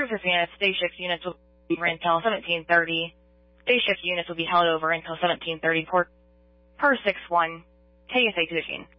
Crew 5 units, day shift units will be over until 1730. Day shift units will be held over until 1730 per 6-1 KSA 218.